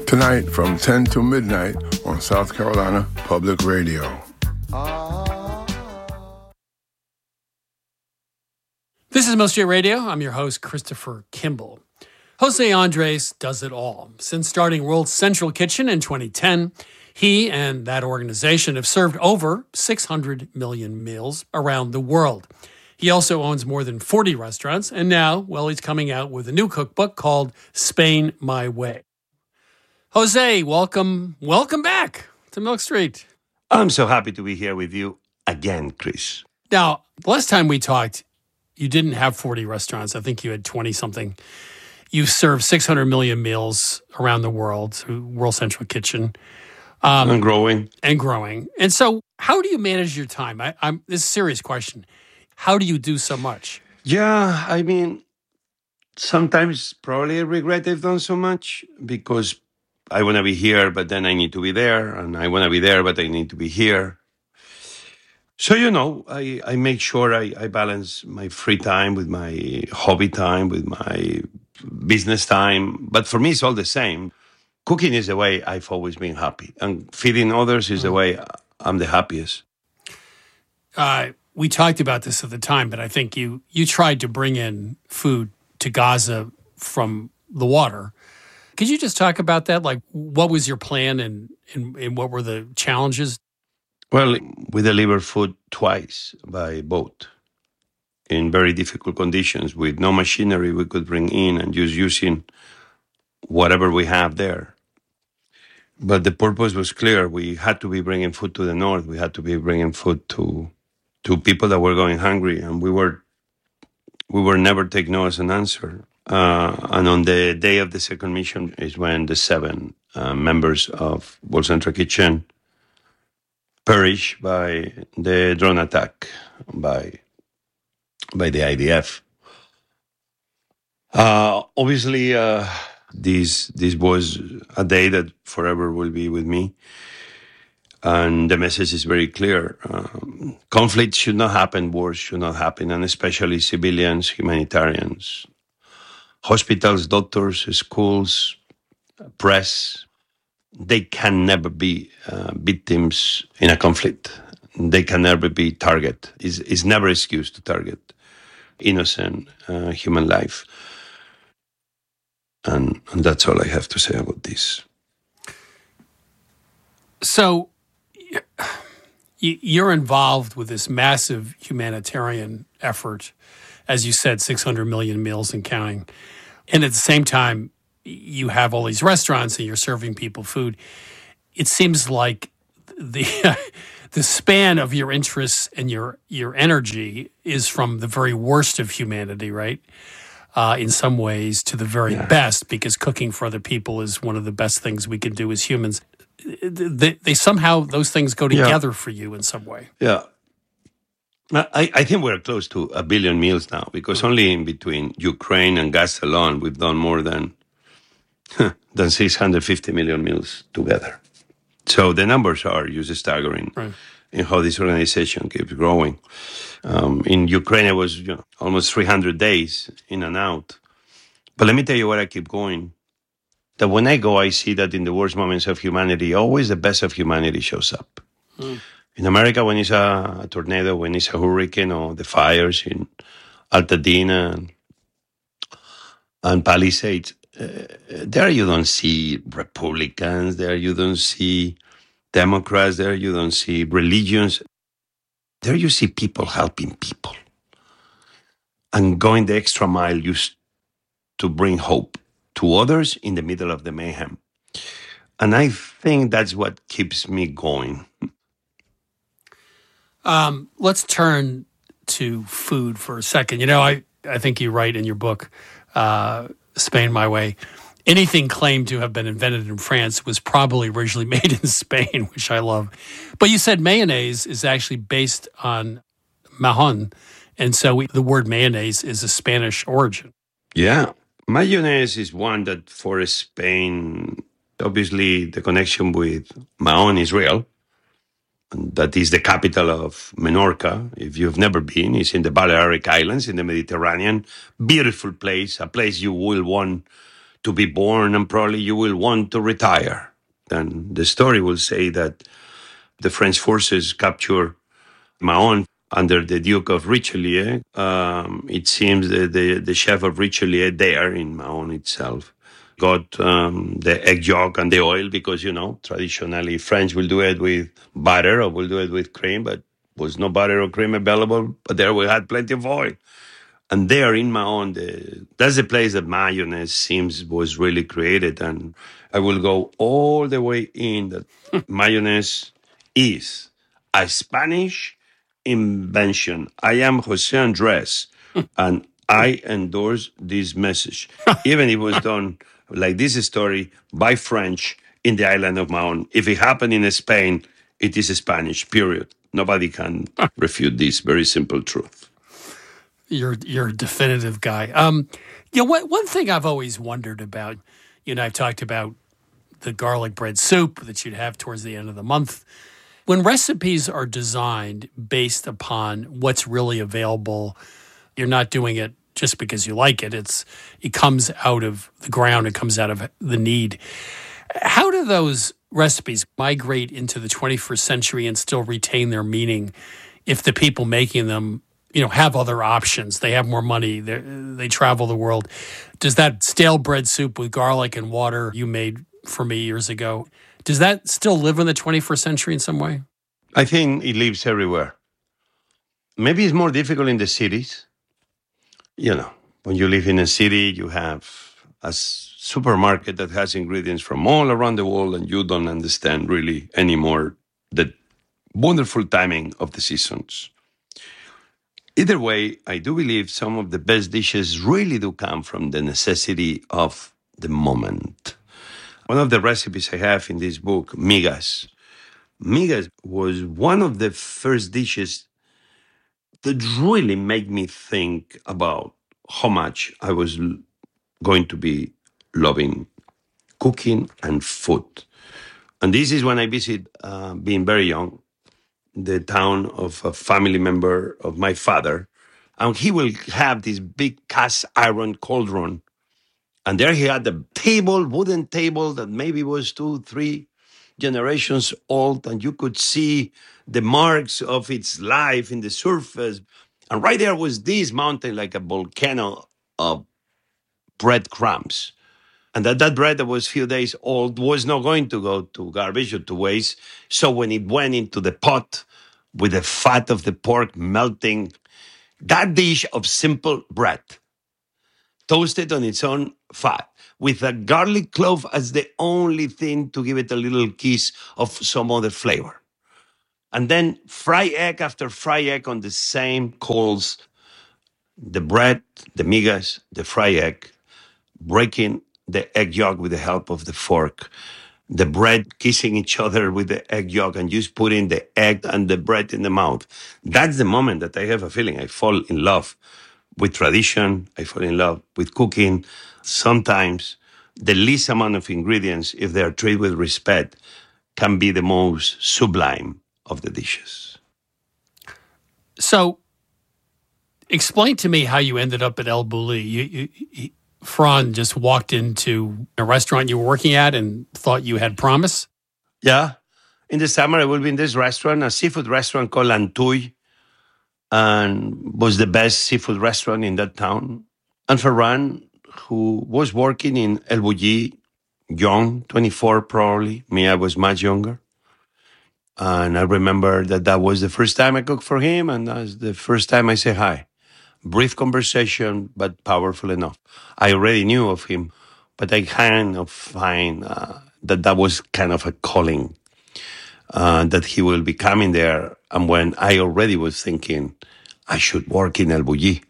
Tonight from 10 to midnight on South Carolina Public Radio. This is Milk Street Radio. I'm your host, Christopher Kimball. Jose Andres does it all. Since starting World Central Kitchen in 2010, he and that organization have served over 600 million meals around the world. He also owns more than 40 restaurants, and now, well, he's coming out with a new cookbook called Spain My Way. Jose, welcome back to Milk Street. I'm so happy to be here with you again, Chris. Now, the last time we talked, you didn't have 40 restaurants. I think you had 20-something. You served 600 million meals around the world through World Central Kitchen. And growing. And so how do you manage your time? This is a serious question. How do you do so much? Yeah, I mean, sometimes probably I regret I've done so much because I want to be here, but then I need to be there. And I want to be there, but I need to be here. So, I make sure I balance my free time with my hobby time, with my business time. But for me, it's all the same. Cooking is the way I've always been happy. And feeding others is the way I'm the happiest. We talked about this at the time, but I think you tried to bring in food to Gaza from the water. Could you just talk about that? Like, what was your plan and what were the challenges? Well, we delivered food twice by boat in very difficult conditions with no machinery we could bring in and just using whatever we have there. But the purpose was clear. We had to be bringing food to the north. We had to be bringing food to people that were going hungry, and we were never take no as an answer. And on the day of the second mission is when the 7 members of World Central Kitchen perished by the drone attack by the IDF. Obviously, this was a day that forever will be with me. And the message is very clear. Conflict should not happen, wars should not happen, and especially civilians, humanitarians, hospitals, doctors, schools, press. They can never be victims in a conflict. They can never be target. It's never excuse to target innocent human life. And that's all I have to say about this. So you're involved with this massive humanitarian effort, as you said, 600 million meals and counting. And at the same time, you have all these restaurants and you're serving people food. It seems like the span of your interests and your energy is from the very worst of humanity, right? In some ways to the very best, because cooking for other people is one of the best things we can do as humans. They somehow, those things go together for you in some way. Yeah. I think we're close to 1 billion meals now, because only in between Ukraine and Gaza alone, we've done more than 650 million meals together. So the numbers are just staggering in how this organization keeps growing. In Ukraine, it was almost 300 days in and out. But let me tell you what I keep going. That when I go, I see that in the worst moments of humanity, always the best of humanity shows up. In America, when it's a tornado, when it's a hurricane, or the fires in Altadena and Palisades, there you don't see Republicans, there you don't see Democrats, there you don't see religions. There you see people helping people and going the extra mile just to bring hope to others in the middle of the mayhem. And I think that's what keeps me going. Let's turn to food for a second. I think you write in your book, Spain My Way, anything claimed to have been invented in France was probably originally made in Spain, which I love. But you said mayonnaise is actually based on Mahon. And so the word mayonnaise is a Spanish origin. Yeah. Mayonnaise is one that for Spain, obviously the connection with Mahon is real. And that is the capital of Menorca. If you've never been, it's in the Balearic Islands in the Mediterranean. Beautiful place, a place you will want to be born, and probably you will want to retire. And the story will say that the French forces captured Mahon under the Duke of Richelieu. It seems that the chef of Richelieu there in Mahon itself got the egg yolk and the oil because, traditionally French will do it with butter or will do it with cream, but was no butter or cream available. But there we had plenty of oil. And there in Mahon, that's the place that mayonnaise seems was really created. And I will go all the way in that mayonnaise is a Spanish invention. I am Jose Andres, and I endorse this message. Even if it was done like this story by French in the island of Mahon. If it happened in Spain, it is Spanish, period. Nobody can refute this very simple truth. You're a definitive guy. One thing I've always wondered about, I've talked about the garlic bread soup that you'd have towards the end of the month. When recipes are designed based upon what's really available, you're not doing it just because you like it. It comes out of the ground. It comes out of the need. How do those recipes migrate into the 21st century and still retain their meaning if the people making them have other options? They have more money. They travel the world. Does that stale bread soup with garlic and water you made for me years ago, does that still live in the 21st century in some way? I think it lives everywhere. Maybe it's more difficult in the cities. When you live in a city, you have a supermarket that has ingredients from all around the world, and you don't understand really anymore the wonderful timing of the seasons. Either way, I do believe some of the best dishes really do come from the necessity of the moment. One of the recipes I have in this book, migas. Migas was one of the first dishes that really made me think about how much I was going to be loving cooking and food. And this is when I visit, being very young, the town of a family member of my father, and he will have this big cast iron cauldron. And there he had a wooden table that maybe was 2-3 generations old, and you could see the marks of its life in the surface. And right there was this mountain like a volcano of breadcrumbs. And that bread that was a few days old was not going to go to garbage or to waste. So when it went into the pot with the fat of the pork melting, that dish of simple bread, toasted on its own fat, with a garlic clove as the only thing to give it a little kiss of some other flavor. And then fry egg after fry egg on the same coals, the bread, the migas, the fry egg, breaking the egg yolk with the help of the fork, the bread kissing each other with the egg yolk, and just putting the egg and the bread in the mouth. That's the moment that I have a feeling I fall in love with tradition. I fall in love with cooking. Sometimes the least amount of ingredients, if they are treated with respect, can be the most sublime of the dishes. So, explain to me how you ended up at El Bulli. Fran just walked into a restaurant you were working at and thought you had promise? Yeah. In the summer, I will be in this restaurant, a seafood restaurant called Lantuy, and was the best seafood restaurant in that town. And Ferran, who was working in El Bulli, young, 24 probably. Me, I was much younger. And I remember that was the first time I cooked for him, and that's the first time I say hi. Brief conversation, but powerful enough. I already knew of him, but I kind of find that was kind of a calling, that he will be coming there. And when I already was thinking, I should work in El Bulli.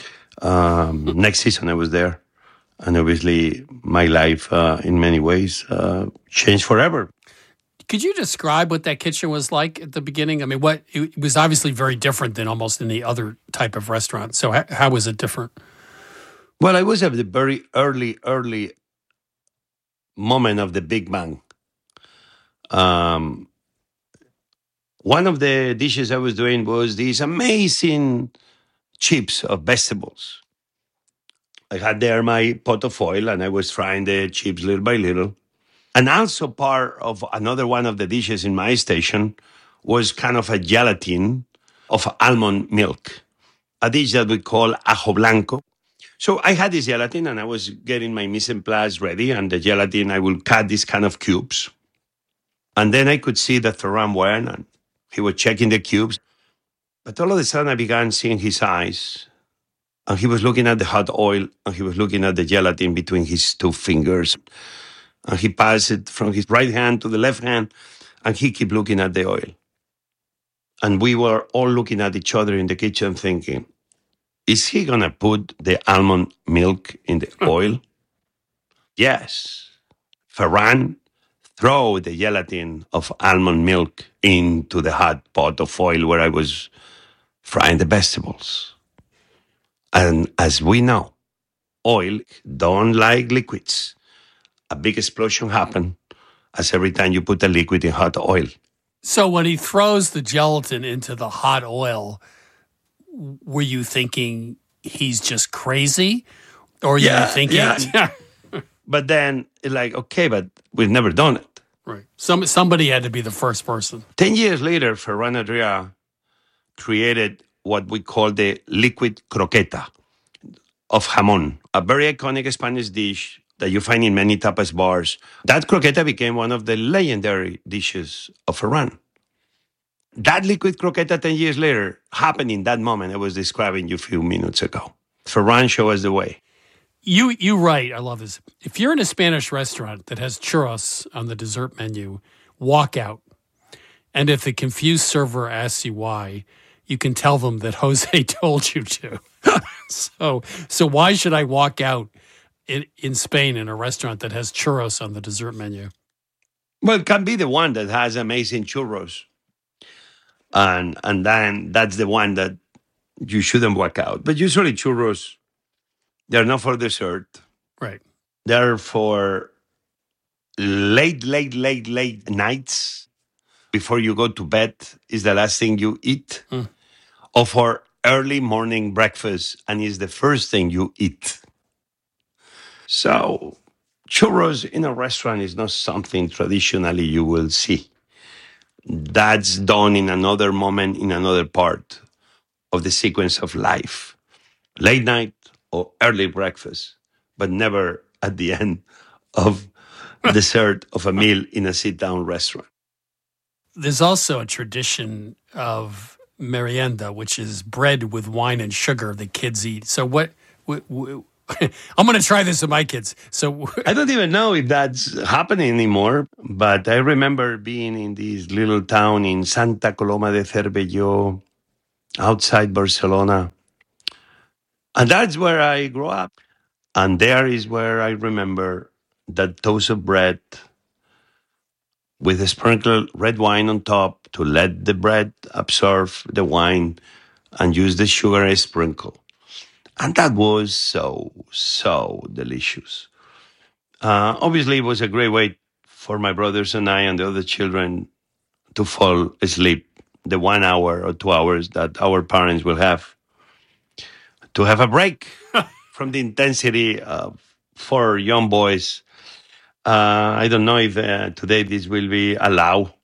Next season I was there. And obviously my life, in many ways, changed forever. Could you describe what that kitchen was like at the beginning? I mean, it was obviously very different than almost any other type of restaurant. So how was it different? Well, I was at the very early moment of the Big Bang. One of the dishes I was doing was these amazing chips of vegetables. I had there my pot of oil and I was frying the chips little by little. And also part of another one of the dishes in my station was kind of a gelatin of almond milk, a dish that we call ajo blanco. So I had this gelatin and I was getting my mise en place ready, and the gelatin, I will cut these kind of cubes. And then I could see that Ferran went and he was checking the cubes. But all of a sudden I began seeing his eyes, and he was looking at the hot oil and he was looking at the gelatin between his two fingers. And he passed it from his right hand to the left hand, and he kept looking at the oil. And we were all looking at each other in the kitchen thinking, is he going to put the almond milk in the oil? Yes. Ferran threw the gelatin of almond milk into the hot pot of oil where I was frying the vegetables. And as we know, oil don't like liquids. A big explosion happened as every time you put a liquid in hot oil. So when he throws the gelatin into the hot oil, were you thinking he's just crazy? Or were you thinking... Yeah. But then, like, okay, but we've never done it. Right. Somebody had to be the first person. 10 years later, Ferran Adrià created what we call the liquid croqueta of jamón, a very iconic Spanish dish that you find in many tapas bars. That croqueta became one of the legendary dishes of Ferran. That liquid croqueta 10 years later happened in that moment I was describing you a few minutes ago. Ferran showed us the way. You write, I love this. If you're in a Spanish restaurant that has churros on the dessert menu, walk out. And if the confused server asks you why, you can tell them that Jose told you to. So why should I walk out in Spain in a restaurant that has churros on the dessert menu? Well, it can be the one that has amazing churros. And then that's the one that you shouldn't walk out. But usually churros, they're not for dessert. Right. They're for late nights before you go to bed is the last thing you eat. Or for early morning breakfast and is the first thing you eat. So churros in a restaurant is not something traditionally you will see. That's done in another moment, in another part of the sequence of life. Late night or early breakfast, but never at the end of dessert of a meal in a sit-down restaurant. There's also a tradition of merienda, which is bread with wine and sugar the kids eat. So what I'm going to try this with my kids. So I don't even know if that's happening anymore, but I remember being in this little town in Santa Coloma de Cervelló, outside Barcelona. And that's where I grew up. And there is where I remember that toast of bread with a sprinkled red wine on top to let the bread absorb the wine and use the sugar as sprinkle. And that was so delicious. Obviously, it was a great way for my brothers and I and the other children to fall asleep the 1 hour or 2 hours that our parents will have to have a break from the intensity of 4 young boys. I don't know if today this will be allowed